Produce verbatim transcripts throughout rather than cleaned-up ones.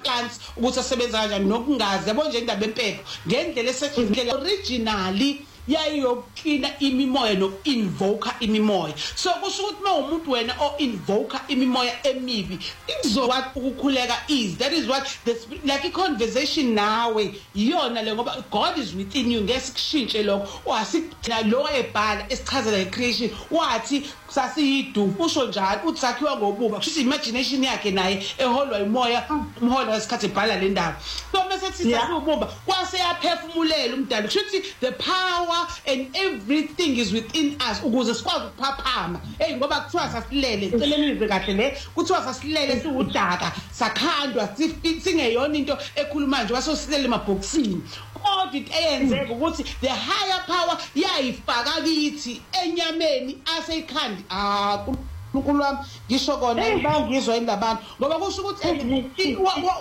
plants ukuthi asebenza kanjani nokungazi yabo nje indaba empepho ngendlela esekindlela originally yayoklina imimoya noinvoker imimoya so kusho ukuthi mawumuntu wena o invoker imimoya emibi izokwazi ukukhuleka ease that is what the like a conversation nawe iyona le ngoba God is within you ngesikishintshe lokho wasithina lo ebhala esichazela ecreation wathi sasiyidu usho njalo uthi sakhiwa ngobuba kusho imagination yakhe naye eholwa imoya umhola wesikhathi ebhala le ndaba so mase sithi sasiwubumba kwase yaphefumulela umdali kusho ukuthi the power and everything is within us ukuze sikwazi ukuphaphama hey ngoba kuthiwa sasilele celeni izwe kahle le kuthiwa sasilele siwudaka sakhandwa singeyona into ekhuluma nje wasosilele emabhoxini kodwa into eyenzeka ukuthi the higher power yayifaka kithi enyameni aseyikhandi ah uNkulunkulu wami ngisho kona bangizwa ilabantu ngoba kusho ukuthi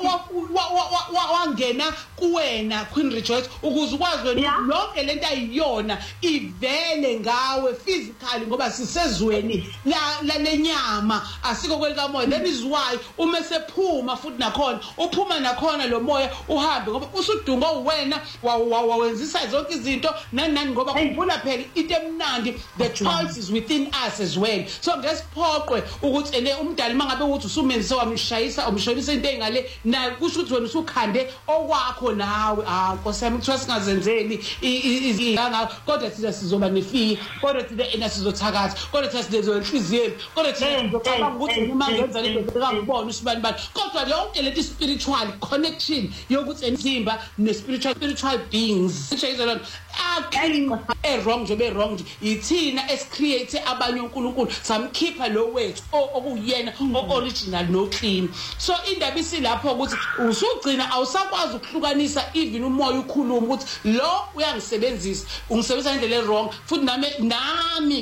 wangena kuwena Queen Rejoice ukuze ukwazi wena lonke lento ayiyona ivele ngawe physically ngoba sisezweni la lenyama asiko kwelika moya that is why uma sephuma futhi nakhona uphuma nakhona lo moya uhambe ngoba usudunga uwena wawenzisa zonke izinto nani nani ngoba kuvula phela into emnandi the choice is within us as well so ngesiphoqwe ukuthi ene umdali mangabe uthi usumenzise wamshayisa umshonisa into engale na kusho ukuthi wena usukhande okwakho nawe ah nkosami kuthiwa singazenzeli izinganga kodwa thina sizoba nefiya kodwa thina ena sizothakatha kodwa thina silezo inhliziyo kodwa thina ngicabanga ukuthi uma ngenza lento ngibona usibani bani kodwa yonke lento spiritual connection yokuthi enzimba ne spiritual spiritual beings ishayizona akini e wrong nje be wrong ithina esicreate abanye uNkulunkulu samkhipha lo wethu okuyena original no clean so indaba isilapho ukuthi usugcina awusakwazi ukuhlukanisa even umoya ukhuluma ukuthi lo uyangisebenzisa ungisebenzisa indlela e wrong futhi nami nami